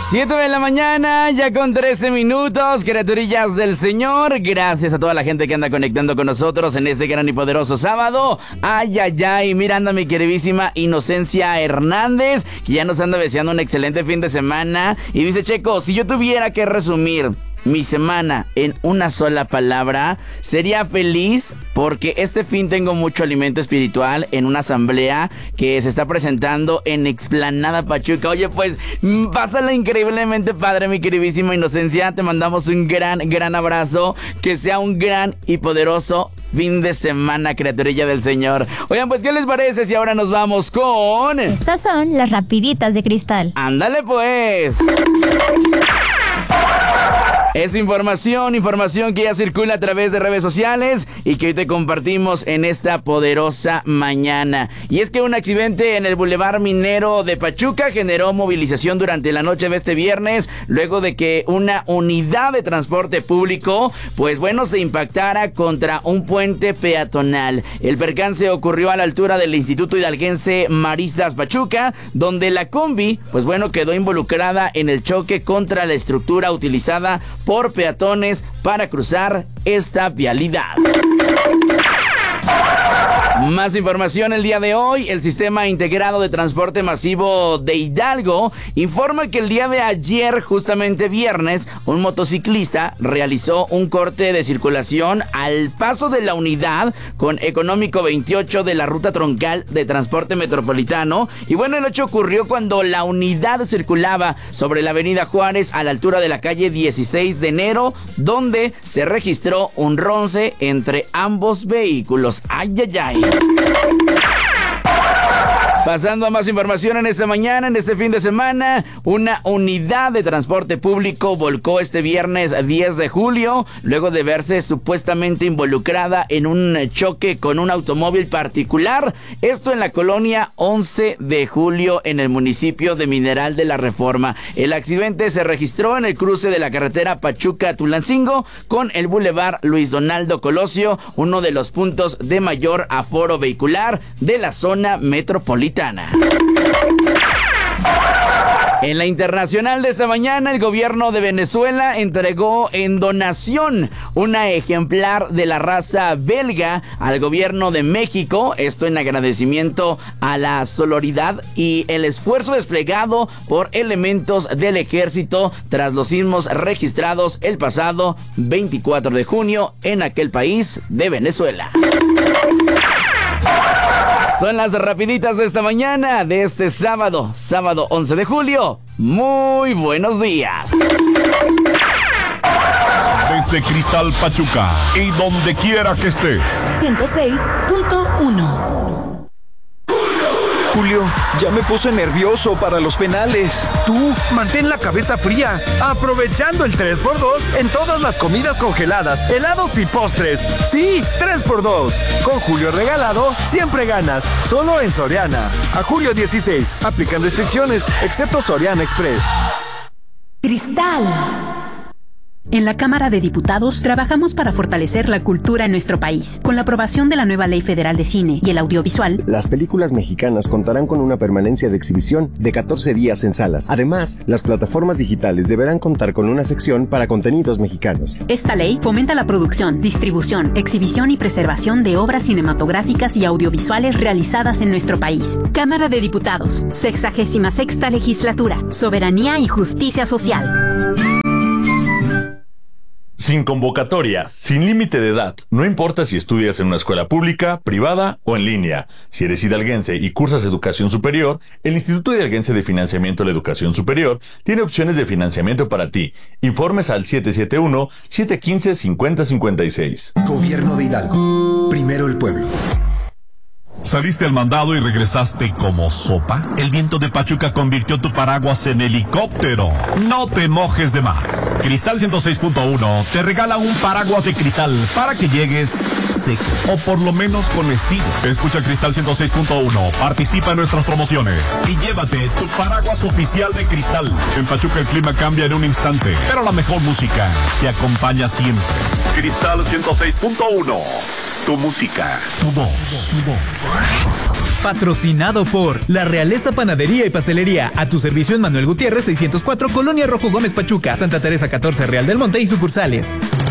7 de la mañana, ya con 13 minutos, criaturillas del Señor. Gracias a toda la gente que anda conectando con nosotros en este gran y poderoso sábado. Ay, ay, ay, mira, anda mi queridísima Inocencia Hernández, que ya nos anda deseando un excelente fin de semana. Y dice, Checo, si yo tuviera que resumir mi semana en una sola palabra, sería feliz, porque este fin tengo mucho alimento espiritual en una asamblea que se está presentando en Explanada Pachuca. Oye, pues, pásala increíblemente padre, mi queridísima Inocencia. Te mandamos un gran abrazo. Que sea un gran y poderoso fin de semana, criaturilla del Señor. Oigan, pues, ¿qué les parece si ahora nos vamos con... Estas son las rapiditas de Cristal. ¡Ándale, pues! Es información que ya circula a través de redes sociales y que hoy te compartimos en esta poderosa mañana. Y es que un accidente en el Boulevard Minero de Pachuca generó movilización durante la noche de este viernes, luego de que una unidad de transporte público, pues bueno, se impactara contra un puente peatonal. El percance ocurrió a la altura del Instituto Hidalguense Maristas Pachuca, donde la combi, pues bueno, quedó involucrada en el choque contra la estructura utilizada por peatones para cruzar esta vialidad. Más información el día de hoy. El Sistema Integrado de Transporte Masivo de Hidalgo informa que el día de ayer, justamente viernes, un motociclista realizó un corte de circulación al paso de la unidad con Económico 28 de la ruta troncal de transporte metropolitano. Y bueno, el hecho ocurrió cuando la unidad circulaba sobre la avenida Juárez a la altura de la calle 16 de enero, donde se registró un roce entre ambos vehículos. ¡Ay, ay, ay! Pasando a más información en esta mañana, en este fin de semana, una unidad de transporte público volcó este viernes 10 de julio, luego de verse supuestamente involucrada en un choque con un automóvil particular, esto en la colonia 11 de julio en el municipio de Mineral de la Reforma. El accidente se registró en el cruce de la carretera Pachuca-Tulancingo con el Boulevard Luis Donaldo Colosio, uno de los puntos de mayor aforo vehicular de la zona metropolitana. En la internacional de esta mañana, el gobierno de Venezuela entregó en donación una ejemplar de la raza belga al gobierno de México, esto en agradecimiento a la solidaridad y el esfuerzo desplegado por elementos del ejército tras los sismos registrados el pasado 24 de junio en aquel país de Venezuela. Son las rapiditas de esta mañana, de este sábado 11 de julio. Muy buenos días. Desde Cristal Pachuca y donde quiera que estés. 106.1. Julio, ya me puse nervioso para los penales. Tú, mantén la cabeza fría, aprovechando el 3x2 en todas las comidas congeladas, helados y postres. Sí, 3x2. Con Julio regalado, siempre ganas. Solo en Soriana. A julio 16. Aplican restricciones, excepto Soriana Express. Cristal. En la Cámara de Diputados trabajamos para fortalecer la cultura en nuestro país. Con la aprobación de la nueva Ley Federal de Cine y el Audiovisual, las películas mexicanas contarán con una permanencia de exhibición de 14 días en salas. Además, las plataformas digitales deberán contar con una sección para contenidos mexicanos. Esta ley fomenta la producción, distribución, exhibición y preservación de obras cinematográficas y audiovisuales realizadas en nuestro país. Cámara de Diputados, 66ª Legislatura, Soberanía y Justicia Social. Sin convocatoria, sin límite de edad, no importa si estudias en una escuela pública, privada o en línea. Si eres hidalguense y cursas educación superior, el Instituto Hidalguense de Financiamiento de la Educación Superior tiene opciones de financiamiento para ti. Informes al 771-715-5056. Gobierno de Hidalgo. Primero el pueblo. ¿Saliste al mandado y regresaste como sopa? El viento de Pachuca convirtió tu paraguas en helicóptero. No te mojes de más. Cristal 106.1 te regala un paraguas de cristal para que llegues seco, o por lo menos con estilo. Escucha Cristal 106.1, participa en nuestras promociones y llévate tu paraguas oficial de Cristal. En Pachuca el clima cambia en un instante, pero la mejor música te acompaña siempre. Cristal 106.1. Tu música, tu voz, tu voz. Patrocinado por La Realeza Panadería y Pastelería. A tu servicio en Manuel Gutiérrez 604, Colonia Rojo Gómez Pachuca, Santa Teresa 14, Real del Monte y sucursales.